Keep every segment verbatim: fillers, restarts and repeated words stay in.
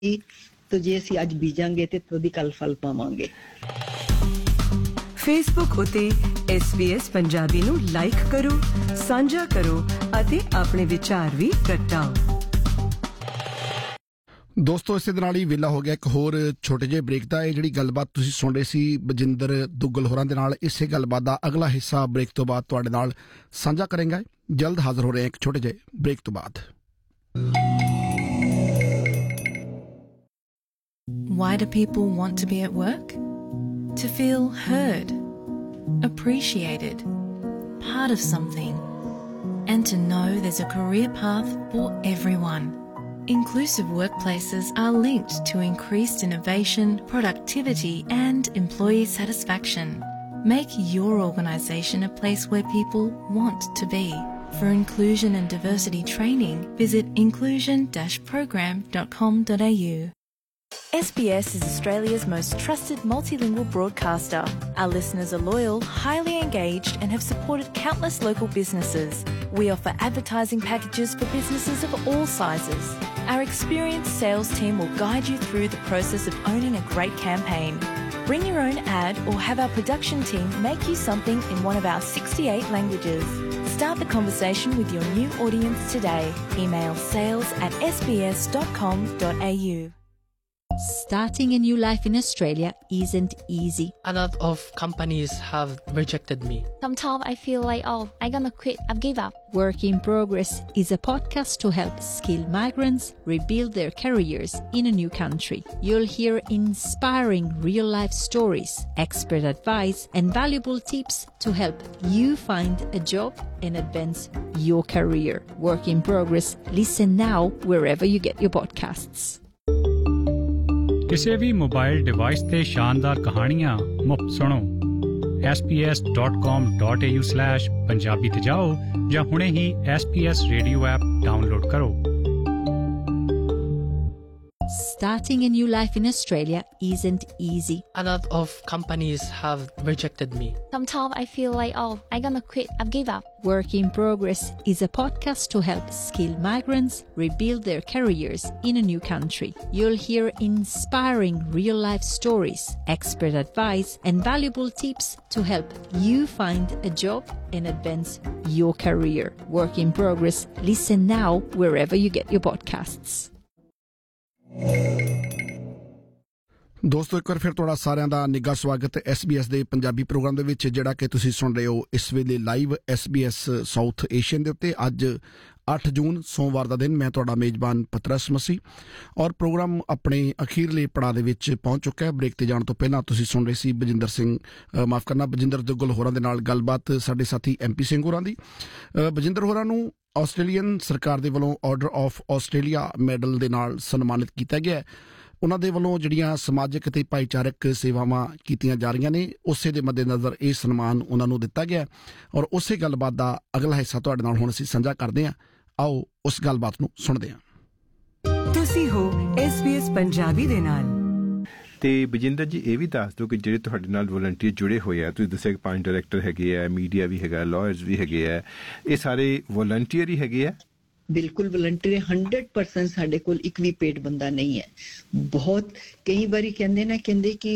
तो जे ਅਸੀਂ ਅੱਜ ਬੀਜਾਂਗੇ ਤੇ ਤਦੀ ਕੱਲ ਫਲ ਪਾਵਾਂਗੇ। ਫੇਸਬੁੱਕ ਉਤੇ ਐਸ ਬੀ ਐਸ ਪੰਜਾਬੀ ਨੂੰ ਲਾਈਕ ਕਰੋ, ਸਾਂਝਾ ਕਰੋ ਅਤੇ ਆਪਣੇ ਵਿਚਾਰ ਵੀ ਪ੍ਰਗਟਾਓ। ਦੋਸਤੋ ਇਸੇ ਦੇ ਨਾਲ ਹੀ ਵੇਲਾ ਹੋ ਗਿਆ ਇੱਕ ਹੋਰ ਛੋਟੇ ਜਿਹੇ ਬ੍ਰੇਕ ਦਾ। ਇਹ ਜਿਹੜੀ ਗੱਲਬਾਤ ਤੁਸੀਂ ਸੁਣ ਰਹੇ ਸੀ ਬਜਿੰਦਰ ਦੁੱਗਲ ਹੋਰਾਂ ਦੇ ਨਾਲ, ਇਸੇ ਗੱਲਬਾਤ ਦਾ ਅਗਲਾ ਹਿੱਸਾ ਬ੍ਰੇਕ ਤੋਂ ਬਾਅਦ ਤੁਹਾਡੇ ਨਾਲ ਸਾਂਝਾ ਕਰਾਂਗੇ। ਜਲਦ ਹਾਜ਼ਰ ਹੋ ਰਹੇ ਇੱਕ ਛੋਟੇ ਜਿਹੇ ਬ੍ਰੇਕ ਤੋਂ ਬਾਅਦ। Why do people want to be at work? To feel heard, appreciated, part of something, and to know there's a career path for everyone. Inclusive workplaces are linked to increased innovation, productivity, and employee satisfaction. Make your organisation a place where people want to be. For inclusion and diversity training, visit inclusion dash program dot com dot a u. S B S is Australia's most trusted multilingual broadcaster. Our listeners are loyal, highly engaged, and have supported countless local businesses. We offer advertising packages for businesses of all sizes. Our experienced sales team will guide you through the process of owning a great campaign. Bring your own ad or have our production team make you something in one of our sixty-eight languages. Start the conversation with your new audience today. Email sales at s b s dot com dot a u. Starting a new life in Australia isn't easy. A lot of companies have rejected me. Sometimes I feel like, oh, I'm gonna quit, I've give up. Work in Progress is a podcast to help skilled migrants rebuild their careers in a new country. You'll hear inspiring real-life stories, expert advice, and valuable tips to help you find a job and advance your career. Work in Progress. Listen now wherever you get your podcasts. ਕਿਸੇ ਵੀ mobile device ਤੇ ਸ਼ਾਨਦਾਰ ਕਹਾਣੀਆਂ ਮੁਫਤ ਸੁਣੋ। S B S dot com dot a u slash Punjabi ਤੇ ਜਾਓ ਜਾਂ ਹੁਣੇ ਹੀ S B S radio app download ਕਰੋ। Starting a new life in Australia isn't easy. A lot of companies have rejected me. Sometimes I feel like, oh, I'm gonna quit, I've give up. Work in Progress is a podcast to help skilled migrants rebuild their careers in a new country. You'll hear inspiring real-life stories, expert advice, and valuable tips to help you find a job and advance your career. Work in Progress. Listen now wherever you get your podcasts. ਦੋਸਤੋ ਇੱਕ ਵਾਰ ਫਿਰ ਤੁਹਾਡਾ ਸਾਰਿਆਂ ਦਾ ਨਿੱਘਾ ਸਵਾਗਤ S B S ਦੇ Punjabi programme ਦੇ ਵਿੱਚ, ਜਿਹੜਾ ਕਿ ਤੁਸੀਂ ਸੁਣ ਰਹੇ ਹੋ ਇਸ ਵੇਲੇ live S B S south Asian ਦੇ ਉੱਤੇ। ਅੱਜ ਅੱਠ ਜੂਨ ਸੋਮਵਾਰ ਦਾ ਦਿਨ। ਮੈਂ ਤੁਹਾਡਾ ਮੇਜ਼ਬਾਨ ਪਤਰਸ ਮਸੀਹ ਔਰ ਪ੍ਰੋਗਰਾਮ ਆਪਣੇ ਅਖੀਰਲੇ ਪੜਾਅ ਦੇ ਵਿੱਚ ਪਹੁੰਚ ਚੁੱਕਾ ਹੈ। ਬ੍ਰੇਕ ਤੇ ਜਾਣ ਤੋਂ ਪਹਿਲਾਂ ਤੁਸੀਂ ਸੁਣ ਰਹੇ ਸੀ ਬਜਿੰਦਰ ਸਿੰਘ ਮਾਫ ਕਰਨਾ ਬਜਿੰਦਰ ਦੁੱਗਲ ਹੋਰਾਂ ਦੇ ਨਾਲ ਗੱਲਬਾਤ ਸਾਡੇ ਸਾਥੀ ਐਮ ਪੀ ਸਿੰਘ ਹੋਰਾਂ ਦੀ। ਬਜਿੰਦਰ ਹੋਰਾਂ ਨੂੰ ਆਸਟ੍ਰੇਲੀਅਨ ਸਰਕਾਰ ਦੇ ਵੱਲੋਂ ਆਰਡਰ ਆਫ ਆਸਟ੍ਰੇਲੀਆ ਮੈਡਲ ਦੇ ਨਾਲ ਸਨਮਾਨਿਤ ਕੀਤਾ ਗਿਆ। ਉਹਨਾਂ ਦੇ ਵੱਲੋਂ ਜਿਹੜੀਆਂ ਸਮਾਜਿਕ ਅਤੇ ਭਾਈਚਾਰਕ ਸੇਵਾਵਾਂ ਕੀਤੀਆਂ ਜਾ ਰਹੀਆਂ ਨੇ, ਉਸੇ ਦੇ ਮੱਦੇਨਜ਼ਰ ਇਹ ਸਨਮਾਨ ਉਹਨਾਂ ਨੂੰ ਦਿੱਤਾ ਗਿਆ ਔਰ ਉਸੇ ਗੱਲਬਾਤ ਦਾ ਅਗਲਾ ਹਿੱਸਾ ਤੁਹਾਡੇ ਨਾਲ ਹੁਣ ਅਸੀਂ ਸਾਂਝਾ ਕਰਦੇ ਹਾਂ। ਆਓ ਉਸ ਗੱਲਬਾਤ ਨੂੰ ਸੁਣਦੇ ਹਾਂ। ਤੁਸੀਂ ਹੋ ਐਸ ਬੀ ਐਸ ਪੰਜਾਬੀ ਦੇ ਨਾਲ। ਤੇ ਬਜਿੰਦਰ ਜੀ ਇਹ ਵੀ ਦੱਸ ਦਿਓ ਕਿ ਜਿਹੜੇ ਤੁਹਾਡੇ ਨਾਲ ਵਲੰਟੀਅਰ ਜੁੜੇ ਹੋਏ ਆ, ਤੁਸੀਂ ਦੱਸਿਆ ਕਿ ਪੰਜ ਡਾਇਰੈਕਟਰ ਹੈਗੇ ਆ, ਮੀਡੀਆ ਵੀ ਹੈਗਾ, ਲਾਇਰਸ ਵੀ ਹੈਗੇ ਆ, ਇਹ ਸਾਰੇ ਵਲੰਟੀਅਰ ਹੀ ਹੈਗੇ ਆ? ਬਿਲਕੁਲ ਵਲੰਟੀਅਰ ਹੰਡਰਡ ਪਰਸੈਂਟ। ਸਾਡੇ ਕੋਲ ਇੱਕ ਵੀ ਪੇਡ ਬੰਦਾ ਨਹੀਂ ਹੈ। ਬਹੁਤ ਕਈ ਵਾਰੀ ਕਹਿੰਦੇ ਨਾ ਕਹਿੰਦੇ ਕਿ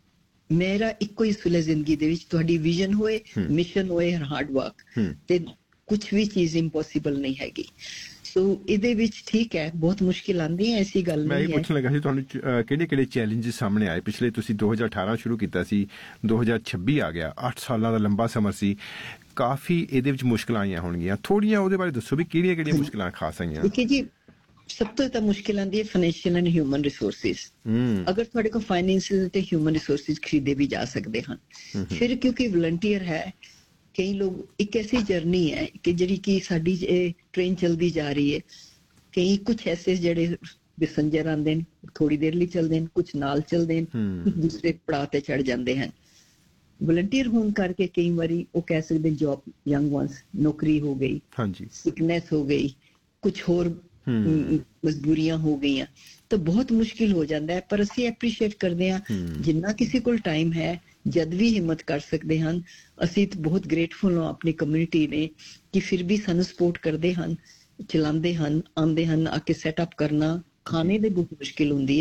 ਮੇਰਾ ਇੱਕੋ ਹੀ ਸੁਲੇ ਜ਼ਿੰਦਗੀ ਦੇ ਵਿੱਚ ਤੁਹਾਡੀ ਵਿਜ਼ਨ ਹੋਏ, ਮਿਸ਼ਨ ਹੋਏ, ਹਾਰਡ ਵਰਕ, ਤੇ ਕੁਝ ਵੀ ਚੀਜ਼ ਇੰਪੋਸੀਬਲ ਨਹੀਂ ਹੈਗੀ। ਸੋ ਇਹਦੇ ਵਿੱਚ ਠੀਕ ਹੈ ਬਹੁਤ ਮੁਸ਼ਕਿਲ ਆਉਂਦੀ ਹੈ, ਐਸੀ ਗੱਲ ਨਹੀਂ ਹੈ। ਮੈਂ ਇਹ ਪੁੱਛਣ ਲੱਗਾ ਸੀ ਤੁਹਾਨੂੰ ਕਿਹੜੇ ਕਿਹੜੇ ਚੈਲੰਜਸ ਸਾਹਮਣੇ ਆਏ? ਪਿਛਲੇ ਤੁਸੀਂ ਦੋ ਹਜ਼ਾਰ ਅਠਾਰਾਂ ਸ਼ੁਰੂ ਕੀਤਾ ਸੀ, ਦੋ ਹਜ਼ਾਰ ਛੱਬੀ ਆ ਗਿਆ, ਅੱਠ ਸਾਲਾਂ ਦਾ ਲੰਬਾ ਸਮਾਂ ਸੀ, ਕਾਫੀ ਇਹਦੇ ਵਿੱਚ ਮੁਸ਼ਕਿਲਾਂ ਆਈਆਂ ਹੋਣਗੀਆਂ। ਥੋੜ੍ਹੀਆਂ ਉਹਦੇ ਬਾਰੇ ਦੱਸੋ ਵੀ ਕਿਹੜੀਆਂ ਕਿਹੜੀਆਂ ਮੁਸ਼ਕਿਲਾਂ ਖਾਸ ਆਈਆਂ? ਦੇਖੀ ਜੀ, ਸਭ ਤੋਂ ਜ਼ਿਆਦਾ ਮੁਸ਼ਕਿਲ ਆਉਂਦੀ ਹੈ ਫਾਈਨੈਂਸ਼ੀਅਲ ਐਂਡ ਹਿਊਮਨ ਰਿਸੋਰਸਿਸ। ਅਗਰ ਤੁਹਾਡੇ ਕੋਲ ਫਾਈਨੈਂਸ਼ੀਅਲ ਤੇ ਹਿਊਮਨ ਰਿਸੋਰਸਿਸ ਖਰੀਦੇ ਵੀ ਜਾ ਸਕਦੇ ਹਨ, ਫਿਰ ਕਿਉਂਕਿ ਵਲੰਟੀਅਰ ਹੈ, ਕਈ ਲੋਕ ਇੱਕ ਐਸੀ ਜਰਨੀ ਹੈ ਕਿ ਜਿਹੜੀ ਕਿ ਸਾਡੀ ਟ੍ਰੇਨ ਚੱਲਦੀ ਜਾ ਰਹੀ ਹੈ। ਕਈ ਕੁਛ ਐਸੇ ਜਿਹੜੇ ਪੈਸੰਜਰ ਆਉਂਦੇ ਨੇ, ਥੋੜੀ ਦੇਰ ਲਈ ਚੱਲਦੇ ਨੇ, ਕੁਛ ਨਾਲ ਚੱਲਦੇ ਨੇ, ਕੁਛ ਦੂਸਰੇ ਪੜਾਅ ਤੇ ਚੜ ਜਾਂਦੇ ਹਨ। ਵਲੰਟੀਅਰ ਹੋਣ ਕਰਕੇ ਕਈ ਵਾਰੀ ਉਹ ਕਹਿ ਸਕਦੇ ਜੌਬ, ਯੰਗ ਵਨਸ, ਨੌਕਰੀ ਹੋ ਗਈ, ਸਿਕਨੈਸ ਹੋ ਗਈ, ਕੁਛ ਹੋਰ ਮਜਬੂਰੀਆਂ ਹੋ ਗਈਆਂ, ਤਾਂ ਬਹੁਤ ਮੁਸ਼ਕਿਲ ਹੋ ਜਾਂਦਾ ਹੈ। ਪਰ ਅਸੀਂ ਐਪਰੀਸ਼ੀਏਟ ਕਰਦੇ ਹਾਂ ਜਿੰਨਾ ਕਿਸੇ ਕੋਲ ਟਾਈਮ ਹੈ, ਜਦ ਵੀ ਹਿੰਮਤ ਕਰ ਸਕਦੇ ਹਨ। ਅਸੀਂ ਬਹੁਤ ਗ੍ਰੇਟਫੁਲ ਹਾਂ ਆਪਣੀ ਕਮਿਊਨਿਟੀ ਨੇ ਕਿ ਫਿਰ ਵੀ ਸਾਨੂੰ ਸਪੋਰਟ ਕਰਦੇ ਹਨ, ਚਲਾਉਂਦੇ ਹਨ, ਆਉਂਦੇ ਹਨ, ਆ ਕੇ ਸੈਟਅਪ ਕਰਨਾ, ਖਾਣੇ ਦੀ ਬਹੁਤ ਮੁਸ਼ਕਿਲ ਹੁੰਦੀ ਹੈ